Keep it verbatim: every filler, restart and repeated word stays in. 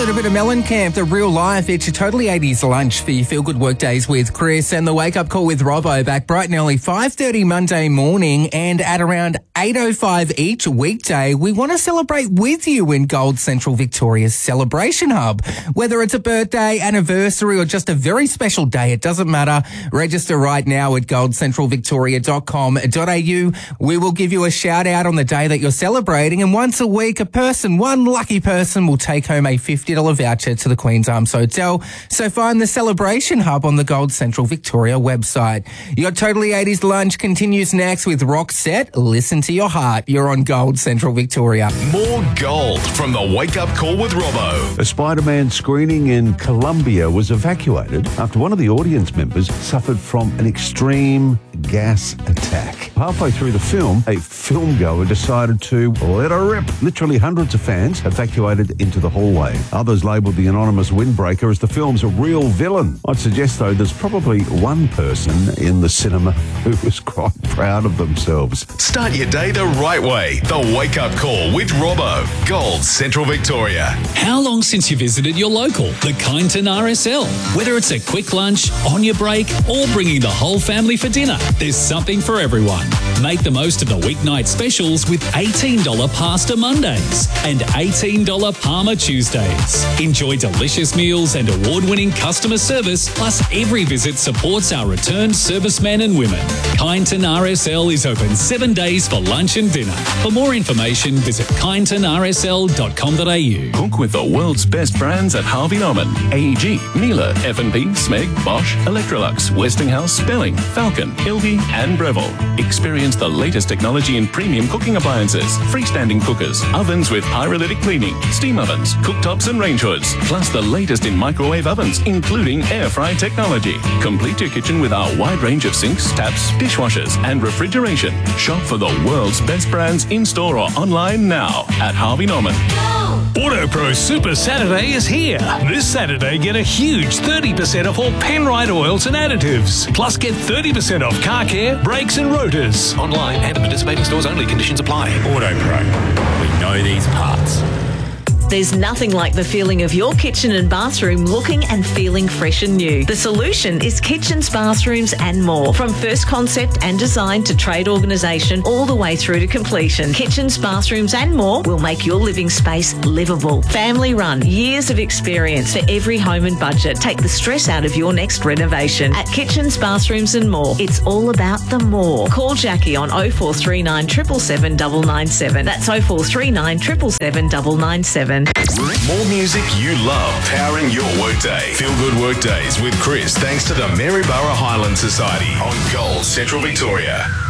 little bit of Mellencamp, the real life. It's your totally eighties lunch for your Feel Good Workdays with Chris and the Wake Up Call with Robbo, back bright and early five thirty Monday morning, and at around eight oh five each weekday, we want to celebrate with you in Gold Central Victoria's Celebration Hub. Whether it's a birthday, anniversary or just a very special day, it doesn't matter. Register right now at gold central victoria dot com dot a u. We will give you a shout out on the day that you're celebrating, and once a week, a person, one lucky person will take home a fifty dollars voucher to the Queen's Arms Hotel. So find the Celebration Hub on the Gold Central Victoria website. Your Totally eighties lunch continues next with Roxette. Listen to your heart. You're on Gold Central Victoria. More gold from the Wake Up Call with Robbo. A Spider-Man screening in Colombia was evacuated after one of the audience members suffered from an extreme gas attack. Halfway through the film, a filmgoer decided to let her rip. Literally hundreds of fans evacuated into the hallway. Others labelled the anonymous windbreaker as the film's a real villain. I'd suggest, though, there's probably one person in the cinema who was quite proud of themselves. Start your day the right way. The Wake Up Call with Robbo. Gold Central Victoria. How long since you visited your local, the Kyneton R S L? Whether it's a quick lunch, on your break, or bringing the whole family for dinner, there's something for everyone. Make the most of the weeknight specials with eighteen dollars Pasta Mondays and eighteen dollars Parma Tuesdays. Enjoy delicious meals and award-winning customer service, plus every visit supports our returned servicemen and women. Kyneton R S L is open seven days for lunch and dinner. For more information, visit kyneton r s l dot com dot a u. Cook with the world's best brands at Harvey Norman. A E G, Miele, F and P, Smeg, Bosch, Electrolux, Westinghouse, Spelling, Falcon, Ilgi and Breville. Experience the latest technology in premium cooking appliances, freestanding cookers, ovens with pyrolytic cleaning, steam ovens, cooktops and range hoods, plus the latest in microwave ovens, including air fry technology. Complete your kitchen with our wide range of sinks, taps, dishwashers and refrigeration. Shop for the world's best brands in-store or online now at Harvey Norman. AutoPro Super Saturday is here. This Saturday, get a huge thirty percent off all Penrite oils and additives. Plus, get thirty percent off car care, brakes and rotors. Online and at participating stores only. Conditions apply. AutoPro. We know these parts. There's nothing like the feeling of your kitchen and bathroom looking and feeling fresh and new. The solution is Kitchens, Bathrooms and More. From first concept and design to trade organisation all the way through to completion, Kitchens, Bathrooms and More will make your living space livable. Family run, years of experience for every home and budget. Take the stress out of your next renovation. At Kitchens, Bathrooms and More, it's all about the more. Call Jackie on oh four three nine, seven seven seven, nine nine seven. That's oh four three nine, seven seven seven, nine nine seven. More music you love, powering your workday. Feel Good Workdays with Chris, thanks to the Maryborough Highland Society on Gold Central Victoria.